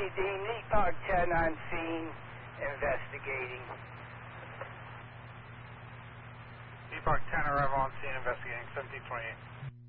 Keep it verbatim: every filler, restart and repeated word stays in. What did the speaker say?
Whiskey Dean, Epoch ten on scene, investigating. Epoch ten, arrival on scene, investigating, seventeen twenty-eight.